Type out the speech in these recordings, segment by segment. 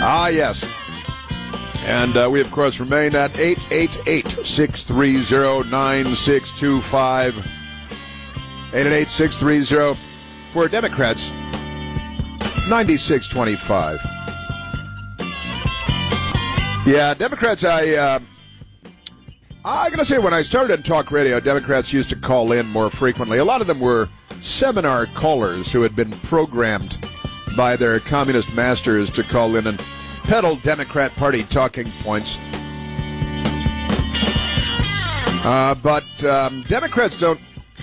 Ah, yes. And we, of course, remain at 888-630-9625. 888-630 for Democrats, 9625. Yeah, Democrats, I'm going to say when I started in talk radio, Democrats used to call in more frequently. A lot of them were seminar callers who had been programmed by their communist masters to call in and peddle Democrat Party talking points. But Democrats don't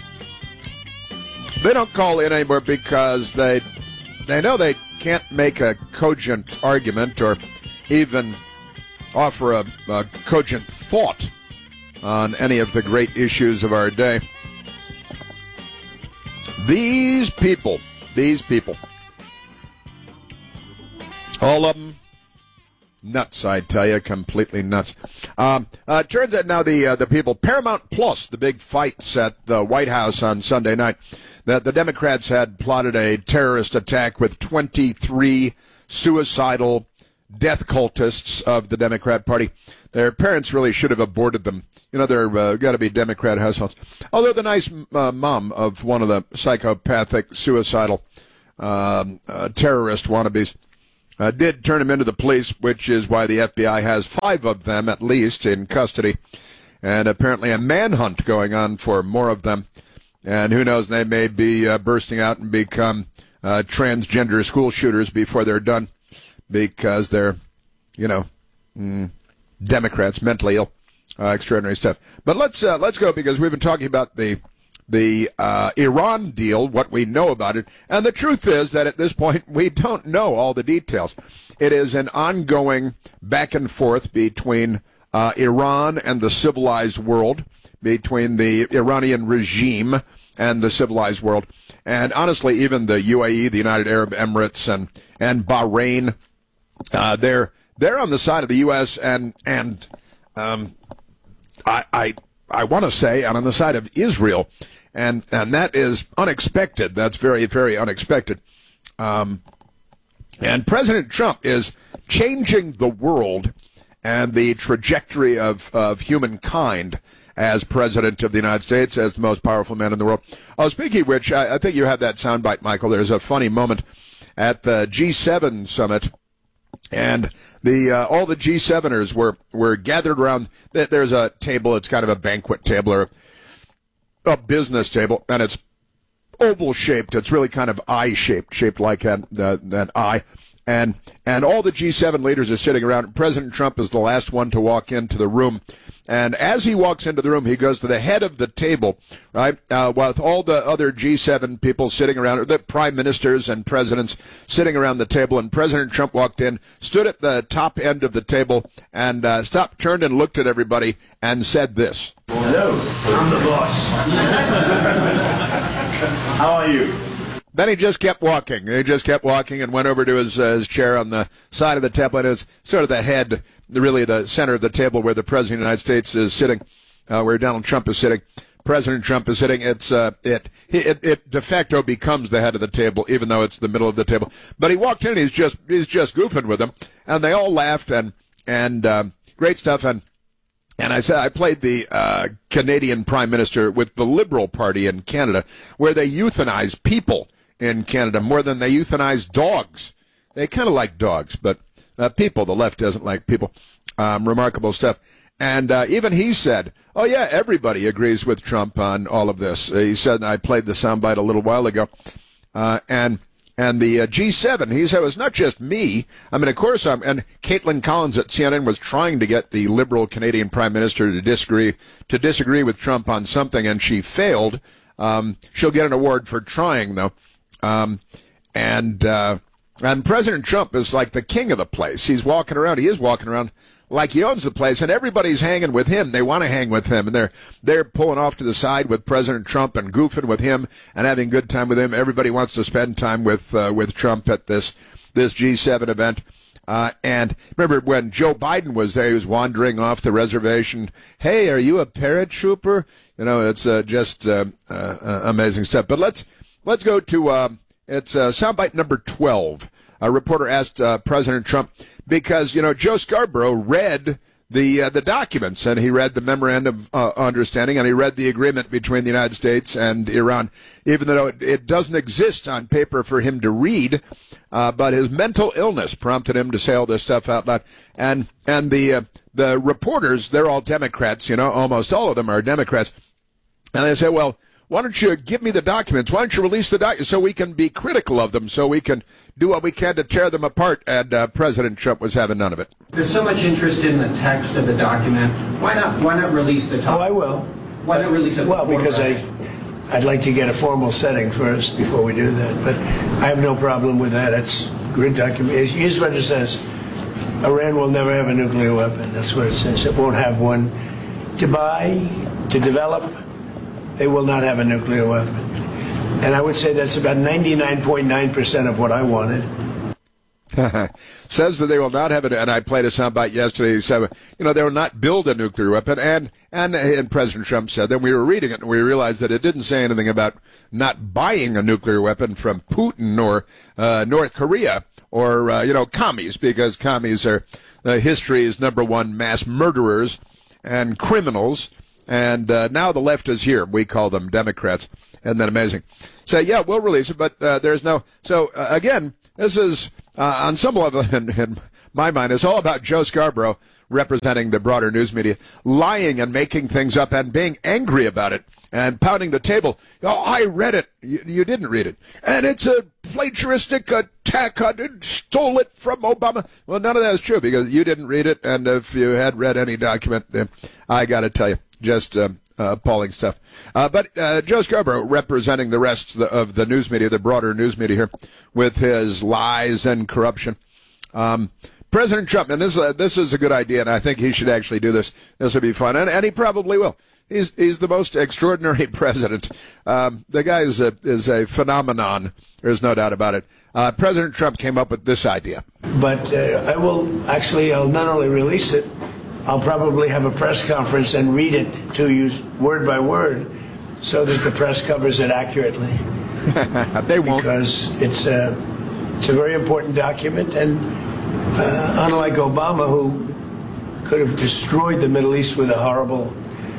call in anymore because they know they can't make a cogent argument or even offer a cogent thought on any of the great issues of our day. These people, all of them, nuts, I tell you, completely nuts. Turns out now the people, Paramount Plus, the big fights at the White House on Sunday night, that the Democrats had plotted a terrorist attack with 23 suicidal death cultists of the Democrat Party. Their parents really should have aborted them. You know, they're got to be Democrat households. Although the nice mom of one of the psychopathic, suicidal terrorist wannabes did turn him into the police, which is why the FBI has 5 of them at least in custody, and apparently a manhunt going on for more of them. And who knows, they may be bursting out and become transgender school shooters before they're done, because they're, Democrats, mentally ill, extraordinary stuff. But let's go, because we've been talking about the Iran deal, what we know about it, and the truth is that at this point we don't know all the details. It is an ongoing back and forth between Iran and the civilized world, between the Iranian regime and the civilized world, and honestly, even the UAE, the United Arab Emirates, and Bahrain, they're on the side of the U.S. and I want to say, and on the side of Israel. And that is unexpected. That's very, very unexpected. And President Trump is changing the world and the trajectory of humankind as President of the United States, as the most powerful man in the world. Oh, speaking of which, I think you have that soundbite, Michael. There's a funny moment at the G7 summit, and all the G7ers were gathered around. There's a table. It's kind of a banquet table or a business table, and it's oval shaped. It's really kind of eye shaped like that eye. And all the G7 leaders are sitting around. President Trump is the last one to walk into the room. And as he walks into the room, he goes to the head of the table, right, with all the other G7 people sitting around, the prime ministers and presidents sitting around the table. And President Trump walked in, stood at the top end of the table, and stopped, turned, and looked at everybody and said this. Hello, I'm the boss. How are you? Then he just kept walking. He just kept walking and went over to his chair on the side of the table. And it was sort of the head, really the center of the table where the President of the United States is sitting, where Donald Trump is sitting. President Trump is sitting. It de facto becomes the head of the table, even though it's the middle of the table. But he walked in. He's just goofing with them, and they all laughed and great stuff. And I said I played the Canadian Prime Minister with the Liberal Party in Canada, where they euthanize people in Canada more than they euthanize dogs. They kind of like dogs, but people, the left doesn't like people. Remarkable stuff. And even he said, oh, yeah, everybody agrees with Trump on all of this. He said, I played the soundbite a little while ago. And the G7, he said, it was not just me. I mean, of course, and Caitlin Collins at CNN was trying to get the liberal Canadian Prime Minister to disagree with Trump on something, and she failed. She'll get an award for trying, though. And President Trump is like the king of the place. He is walking around like he owns the place, and everybody's hanging with him. They want to hang with him, and they're pulling off to the side with President Trump and goofing with him and having a good time with him. Everybody wants to spend time with Trump at this G7 event. And remember when Joe Biden was there, he was wandering off the reservation. Hey, are you a paratrooper? You know, it's just amazing stuff. But let's go to it's soundbite number 12. a reporter asked President Trump because, Joe Scarborough read the documents, and he read the memorandum of understanding, and he read the agreement between the United States and Iran, even though it doesn't exist on paper for him to read. But his mental illness prompted him to say all this stuff out loud. And the reporters, they're all Democrats, almost all of them are Democrats. And they say, well, why don't you give me the documents? Why don't you release the documents so we can be critical of them, so we can do what we can to tear them apart? And President Trump was having none of it. There's so much interest in the text of the document. Why not release the document? Oh, I will. Why not release it? Well, because I'd like to get a formal setting first before we do that. But I have no problem with that. It's a good document. Here's what it says. Iran will never have a nuclear weapon. That's what it says. It won't have one. To develop, they will not have a nuclear weapon. And I would say that's about 99.9% of what I wanted. Says that they will not have it, and I played a soundbite yesterday. He said, they will not build a nuclear weapon, and President Trump said. Then we were reading it, and we realized that it didn't say anything about not buying a nuclear weapon from Putin or North Korea or commies, because commies are history's number one mass murderers and criminals. And now the left is here. We call them Democrats. Isn't that amazing? So, yeah, we'll release it, but there's no... So, again, this is, on some level, in my mind, it's all about Joe Scarborough representing the broader news media, lying and making things up and being angry about it and pounding the table. Oh, I read it. You didn't read it. And it's a plagiaristic attack. I stole it from Obama. Well, none of that is true because you didn't read it. And if you had read any document, I got to tell you, just appalling stuff. But Joe Scarborough representing the rest of the news media, the broader news media here, with his lies and corruption. President Trump, and this is a good idea, and I think he should actually do this. This would be fun, and he probably will. He's the most extraordinary president. The guy is a phenomenon. There's no doubt about it. President Trump came up with this idea. But I'll not only release it, I'll probably have a press conference and read it to you word by word so that the press covers it accurately. They won't. Because it's a very important document, and unlike Obama, who could have destroyed the Middle East with a horrible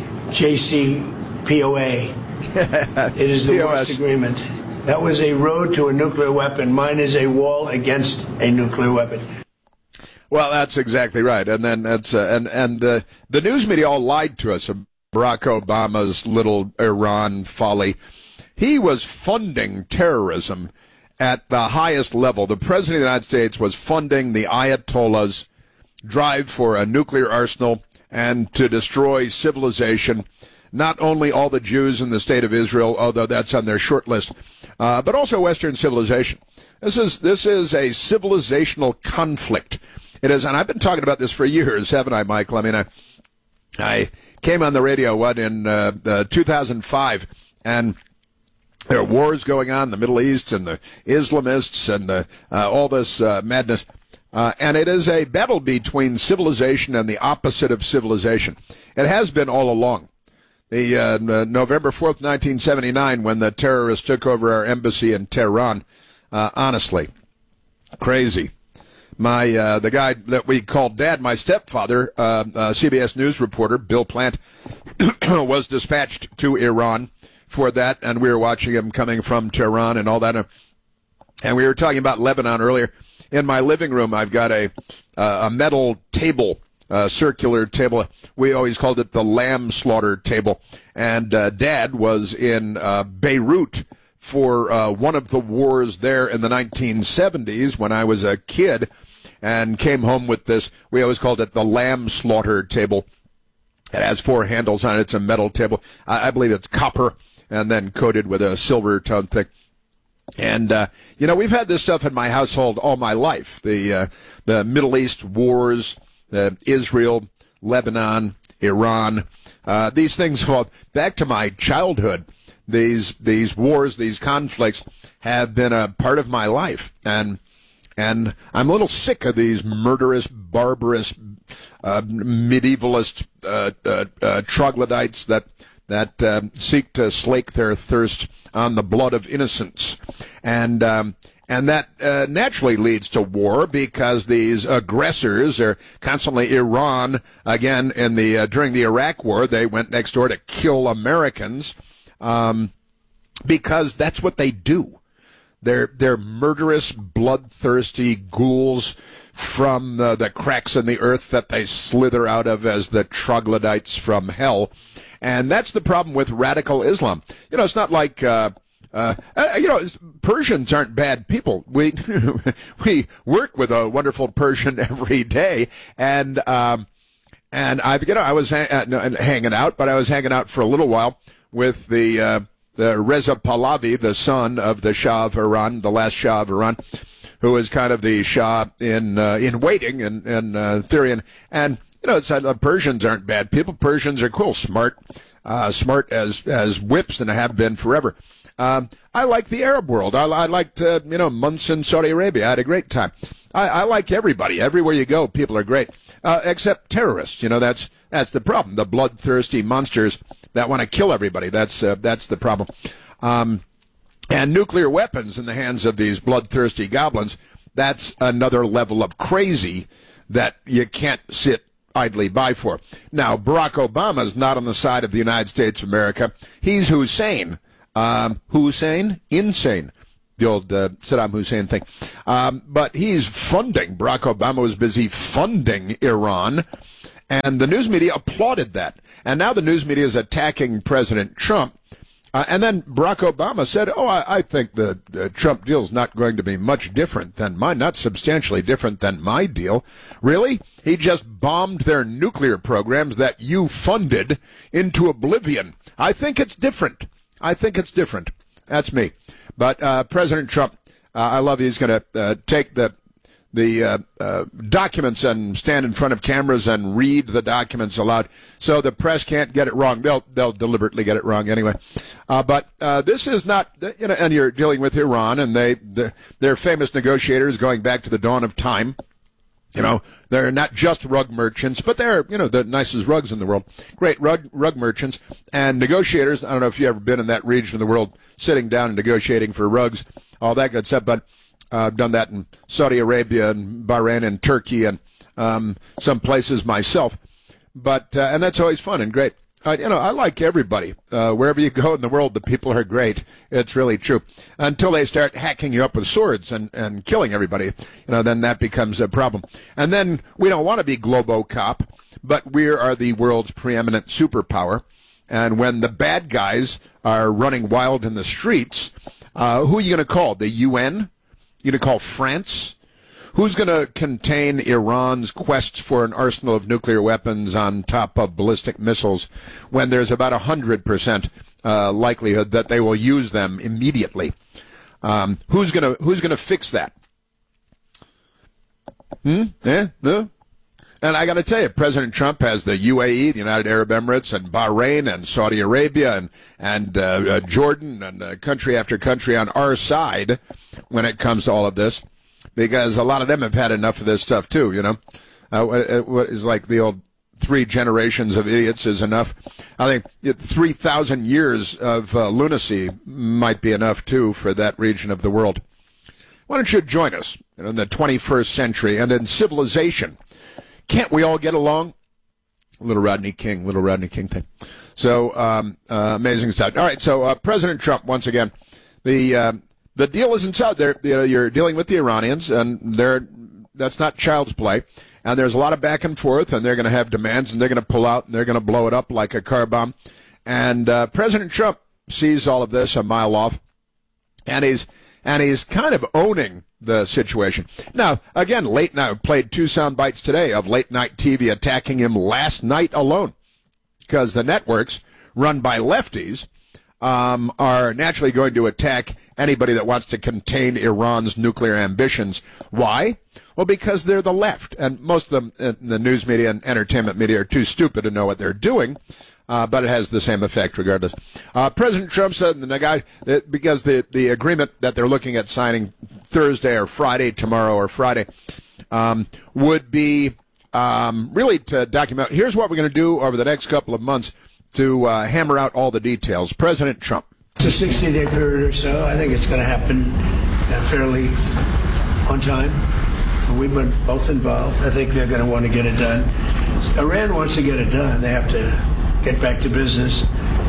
JCPOA, it is the worst agreement. That was a road to a nuclear weapon. Mine is a wall against a nuclear weapon. Well, that's exactly right. And then that's the news media all lied to us about Barack Obama's little Iran folly. He was funding terrorism at the highest level. The President of the United States was funding the Ayatollah's drive for a nuclear arsenal and to destroy civilization, not only all the Jews in the state of Israel, although that's on their short list, but also Western civilization. This is a civilizational conflict. It is, and I've been talking about this for years, haven't I, Michael? I mean, I came on the radio, in 2005, and there are wars going on in the Middle East and the Islamists and all this madness. And it is a battle between civilization and the opposite of civilization. It has been all along. The November 4th, 1979, when the terrorists took over our embassy in Tehran, honestly, crazy. The guy that we called Dad, my stepfather, CBS News reporter, Bill Plant, was dispatched to Iran for that, and we were watching him coming from Tehran and all that. And we were talking about Lebanon earlier. In my living room, I've got a metal table, circular table. We always called it the lamb slaughter table. And Dad was in Beirut for one of the wars there in the 1970s when I was a kid, and came home with this. We always called it the lamb slaughter table. It has 4 handles on it. It's a metal table. I believe it's copper and then coated with a silver tone thing. And, we've had this stuff in my household all my life. The Middle East wars, Israel, Lebanon, Iran, these things fall back to my childhood. These wars, these conflicts have been a part of my life. And I'm a little sick of these murderous, barbarous, medievalist troglodytes that seek to slake their thirst on the blood of innocents. And And that naturally leads to war because these aggressors are constantly Iran. Again, in the during the Iraq War, they went next door to kill Americans because that's what they do. They're murderous, bloodthirsty ghouls from the cracks in the earth that they slither out of as the troglodytes from hell. And that's the problem with radical Islam. You know, it's not like, Persians aren't bad people. We we work with a wonderful Persian every day. And I was hanging out, but I was hanging out for a little while with the Reza Pahlavi, the son of the Shah of Iran, the last Shah of Iran, who is kind of the Shah in waiting in theory. And you know, it's Persians aren't bad people. Persians are cool, smart as whips, and have been forever. I like the Arab world. I liked months in Saudi Arabia. I had a great time. I like everybody. Everywhere you go, people are great, except terrorists. You know, that's the problem. The bloodthirsty monsters that want to kill everybody. That's the problem. And nuclear weapons in the hands of these bloodthirsty goblins, that's another level of crazy that you can't sit idly by for. Now, Barack Obama's not on the side of the United States of America. He's Hussein. Hussein? Insane. The old Saddam Hussein thing. But he's funding. Barack Obama was busy funding Iran. And the news media applauded that. And now the news media is attacking President Trump. And then Barack Obama said, I think the Trump deal is not going to be much different than mine, not substantially different than my deal. Really? He just bombed their nuclear programs that you funded into oblivion. I think it's different. That's me. But President Trump, I love he's going to take the documents and stand in front of cameras and read the documents aloud, so the press can't get it wrong. They'll deliberately get it wrong anyway. But this is not, and you're dealing with Iran, and they're famous negotiators going back to the dawn of time. You know, they're not just rug merchants, but they're, the nicest rugs in the world. Great rug merchants and negotiators. I don't know if you've ever been in that region of the world, sitting down and negotiating for rugs, all that good stuff, but I've done that in Saudi Arabia and Bahrain and Turkey and some places myself. But and that's always fun and great. I like everybody. Wherever you go in the world, the people are great. It's really true. Until they start hacking you up with swords and killing everybody, then that becomes a problem. And then we don't want to be Globocop, but we are the world's preeminent superpower. And when the bad guys are running wild in the streets, who are you going to call? The UN? You're going to call France? Who's going to contain Iran's quest for an arsenal of nuclear weapons on top of ballistic missiles when there's about 100% likelihood that they will use them immediately? Who's going to fix that? No? And I got to tell you, President Trump has the UAE, the United Arab Emirates, and Bahrain, and Saudi Arabia, and Jordan, and country after country on our side when it comes to all of this, because a lot of them have had enough of this stuff too. What is like the old 3 generations of idiots is enough. I think 3,000 years of lunacy might be enough too for that region of the world. Why don't you join us in the 21st century and in civilization? Can't we all get along? Little Rodney King thing. So, amazing stuff. All right, so President Trump, once again, the deal isn't out there. You're dealing with the Iranians, and that's not child's play. And there's a lot of back and forth, and they're going to have demands, and they're going to pull out, and they're going to blow it up like a car bomb. And President Trump sees all of this a mile off, and he's kind of owning the situation. Now, again, late night, I played 2 sound bites today of late night TV attacking him last night alone, because the networks run by lefties are naturally going to attack anybody that wants to contain Iran's nuclear ambitions. Why? Well, because they're the left, and most of them, the news media and entertainment media, are too stupid to know what they're doing. But it has the same effect regardless. President Trump said because the agreement that they're looking at signing Thursday or Friday, tomorrow or Friday, would be really to document, here's what we're going to do over the next couple of months to hammer out all the details. President Trump. It's a 60-day period or so. I think it's going to happen fairly on time. We've been both involved. I think they're going to want to get it done. Iran wants to get it done. They have to get back to business.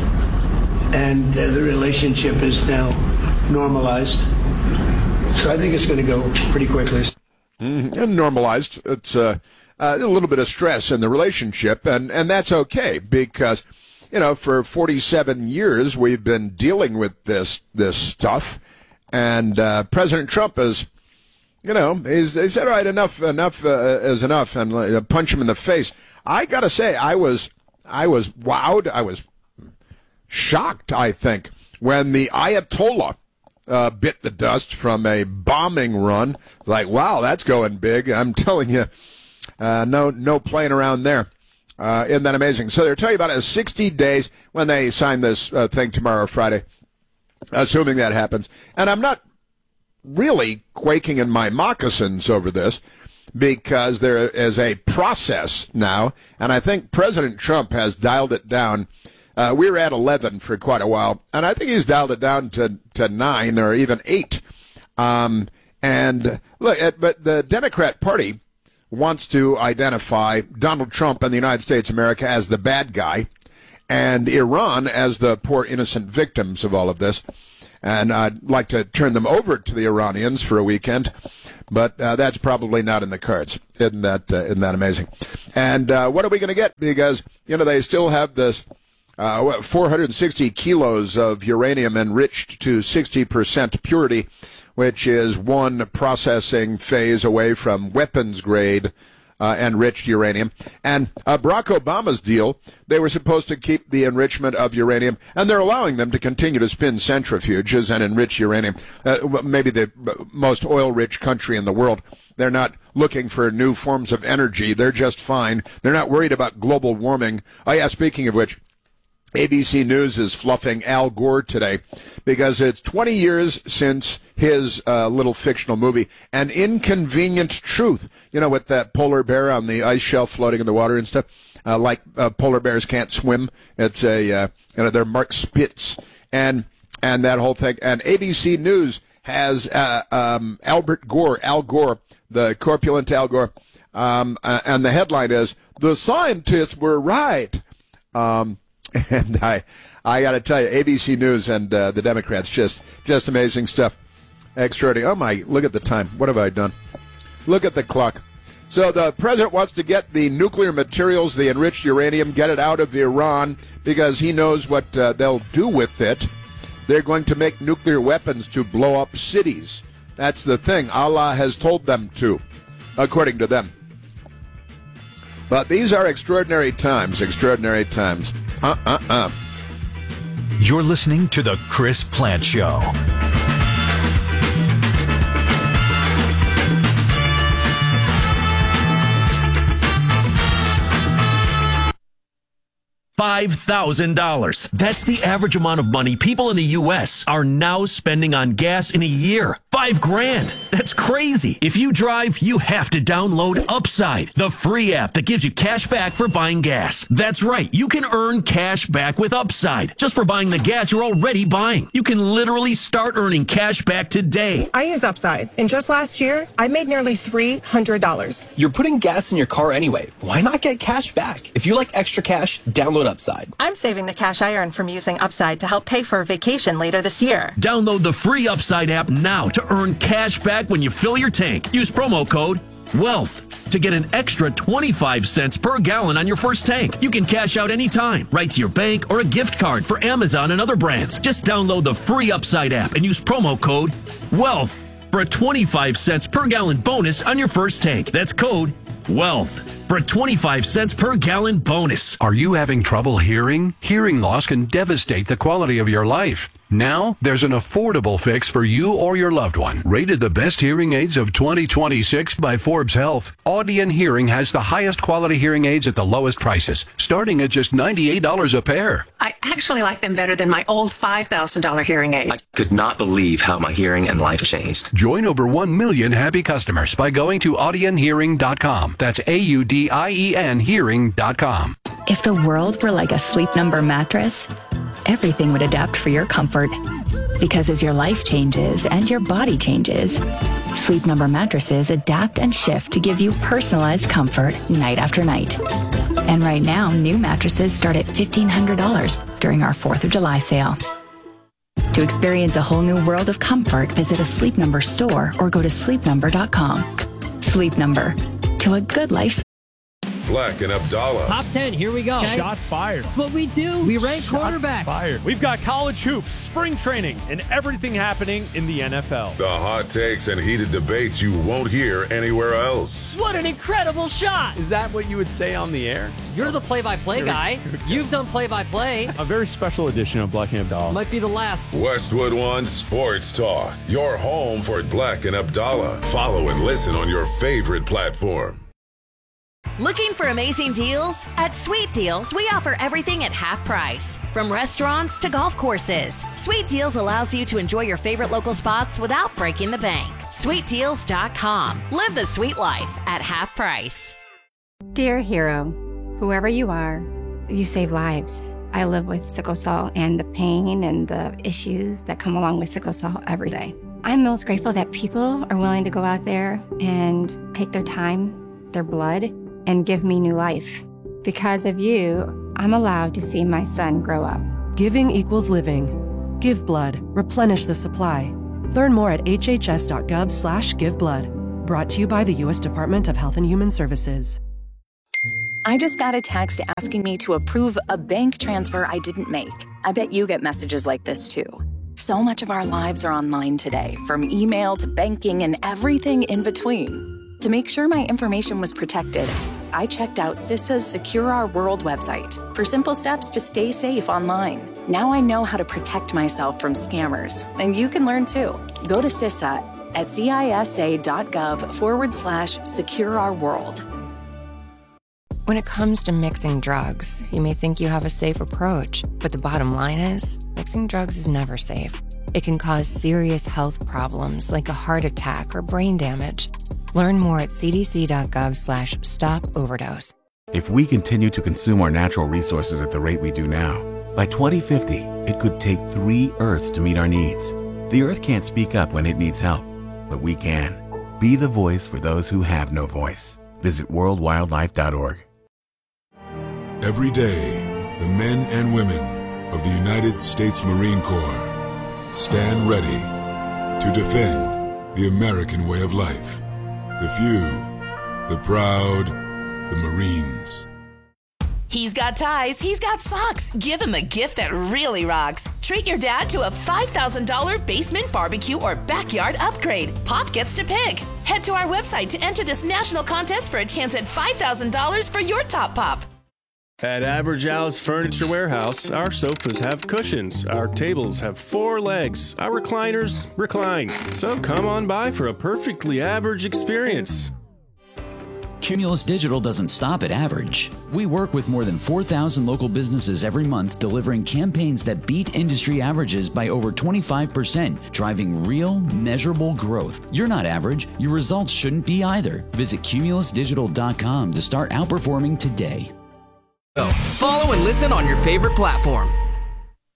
And the relationship is now normalized. So I think it's going to go pretty quickly. And normalized. It's a little bit of stress in the relationship, and that's okay because, for 47 years we've been dealing with this stuff, and President Trump is, he said, all right, enough is enough, and punch him in the face. I got to say, I was wowed. I was shocked, I think, when the Ayatollah bit the dust from a bombing run. Like, wow, that's going big. I'm telling you, no playing around there. Isn't that amazing? So they're telling you about it 60 days when they sign this thing tomorrow, Friday, assuming that happens. And I'm not really quaking in my moccasins over this because there is a process now, and I think President Trump has dialed it down. We were at 11 for quite a while, and I think he's dialed it down to 9 or even 8. And look, but the Democrat Party wants to identify Donald Trump and the United States of America as the bad guy and Iran as the poor innocent victims of all of this. And I'd like to turn them over to the Iranians for a weekend, but that's probably not in the cards. Isn't that amazing? And what are we going to get? Because, they still have this 460 kilos of uranium enriched to 60% purity, which is one processing phase away from weapons-grade enriched uranium. And Barack Obama's deal, they were supposed to keep the enrichment of uranium, and they're allowing them to continue to spin centrifuges and enrich uranium. Maybe the most oil-rich country in the world. They're not looking for new forms of energy. They're just fine. They're not worried about global warming. Oh, yeah, speaking of which, ABC News is fluffing Al Gore today because it's 20 years since his little fictional movie, An Inconvenient Truth, with that polar bear on the ice shelf floating in the water and stuff, like polar bears can't swim. It's they're Mark Spitz and that whole thing. And ABC News has Al Gore, the corpulent Al Gore, and the headline is, "The scientists were right." And I got to tell you, ABC News and the Democrats, just amazing stuff. Extraordinary. Oh, my, look at the time. What have I done? Look at the clock. So the president wants to get the nuclear materials, the enriched uranium, get it out of Iran because he knows what they'll do with it. They're going to make nuclear weapons to blow up cities. That's the thing. Allah has told them to, according to them. But these are extraordinary times, You're listening to The Chris Plante Show. $5,000. That's the average amount of money people in the U.S. are now spending on gas in a year. $5,000. That's crazy. If you drive, you have to download Upside, the free app that gives you cash back for buying gas. That's right. You can earn cash back with Upside just for buying the gas you're already buying. You can literally start earning cash back today. I use Upside, and just last year, I made nearly $300. You're putting gas in your car anyway. Why not get cash back? If you like extra cash, download Upside. I'm saving the cash I earn from using Upside to help pay for a vacation later this year. Download the free Upside app now to earn cash back when you fill your tank. Use promo code WEALTH to get an extra 25 cents per gallon on your first tank. You can cash out anytime, right to your bank or a gift card for Amazon and other brands. Just download the free Upside app and use promo code WEALTH for a 25 cents per gallon bonus on your first tank. That's code WEALTH for a 25 cents per gallon bonus. Are you having trouble hearing? Hearing loss can devastate the quality of your life. Now, there's an affordable fix for you or your loved one. Rated the best hearing aids of 2026 by Forbes Health, Audion Hearing has the highest quality hearing aids at the lowest prices, starting at just $98 a pair. I actually like them better than my old $5,000 hearing aid. I could not believe how my hearing and life changed. Join over 1 million happy customers by going to audionhearing.com. That's AUDIEN hearing.com. If the world were like a Sleep Number mattress, everything would adapt for your comfort. Because as your life changes and your body changes, Sleep Number mattresses adapt and shift to give you personalized comfort night after night. And right now, new mattresses start at $1,500 during our 4th of July sale. To experience a whole new world of comfort, visit a Sleep Number store or go to sleepnumber.com. Sleep Number. To a good life. Black and Abdallah. Top 10, here we go. Okay. Shots fired. That's what we do. We rank quarterbacks. Fired. We've got college hoops, spring training, and everything happening in the NFL. The hot takes and heated debates you won't hear anywhere else. What an incredible shot. Is that what you would say on the air? You're the play-by-play guy. You've done play-by-play. A very special edition of Black and Abdallah. Might be the last. Westwood One Sports Talk. Your home for Black and Abdallah. Follow and listen on your favorite platform. Looking for amazing deals? At Sweet Deals, we offer everything at half price. From restaurants to golf courses, Sweet Deals allows you to enjoy your favorite local spots without breaking the bank. SweetDeals.com. Live the sweet life at half price. Dear hero, whoever you are, you save lives. I live with sickle cell and the pain and the issues that come along with sickle cell every day. I'm most grateful that people are willing to go out there and take their time, their blood, and give me new life. Because of you, I'm allowed to see my son grow up. Giving equals living. Give blood. Replenish the supply. Learn more at hhs.gov/giveblood. Brought to you by the U.S. Department of Health and Human Services. I just got a text asking me to approve a bank transfer I didn't make. I bet you get messages like this too. So much of our lives are online today, from email to banking and everything in between. To make sure my information was protected, I checked out CISA's Secure Our World website for simple steps to stay safe online. Now I know how to protect myself from scammers, and you can learn too. Go to CISA at cisa.gov/Secure Our World. When it comes to mixing drugs, you may think you have a safe approach, but the bottom line is, mixing drugs is never safe. It can cause serious health problems like a heart attack or brain damage. Learn more at cdc.gov/stop-overdose. If we continue to consume our natural resources at the rate we do now, by 2050, it could take 3 Earths to meet our needs. The Earth can't speak up when it needs help, but we can. Be the voice for those who have no voice. Visit worldwildlife.org. Every day, the men and women of the United States Marine Corps stand ready to defend the American way of life. The few, the proud, the Marines. He's got ties, he's got socks. Give him a gift that really rocks. Treat your dad to a $5,000 basement barbecue or backyard upgrade. Pop gets to pick. Head to our website to enter this national contest for a chance at $5,000 for your top pop. At Average Al's Furniture Warehouse, our sofas have cushions, our tables have 4 legs, our recliners recline. So come on by for a perfectly average experience. Cumulus Digital doesn't stop at average. We work with more than 4,000 local businesses every month, delivering campaigns that beat industry averages by over 25%, driving real, measurable growth. You're not average. Your results shouldn't be either. Visit cumulusdigital.com to start outperforming today. Follow and listen on your favorite platform.